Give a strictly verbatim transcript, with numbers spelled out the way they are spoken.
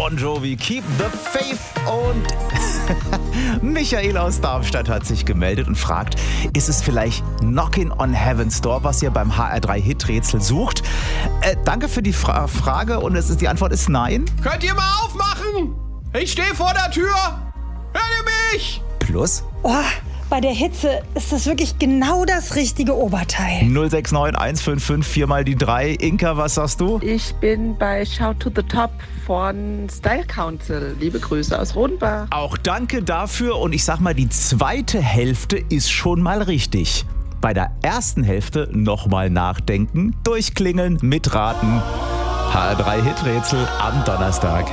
Bon Jovi, Keep the Faith. Und Michael aus Darmstadt hat sich gemeldet und fragt, ist es vielleicht Knockin' on Heaven's Door, was ihr beim H R drei Hit-Rätsel sucht? Äh, danke für die Fra- Frage und es ist, die Antwort ist nein. Könnt ihr mal aufmachen? Ich stehe vor der Tür. Hört ihr mich? Plus Oh, bei der Hitze ist das wirklich genau das richtige Oberteil. null sechs neun eins fünf fünf vier mal die drei. Inka, was sagst du? Ich bin bei Shout to the Top von Style Council. Liebe Grüße aus Rodenbach. Auch danke dafür und ich sag mal, die zweite Hälfte ist schon mal richtig. Bei der ersten Hälfte nochmal nachdenken, durchklingeln, mitraten. H R drei Hit-Rätsel am Donnerstag.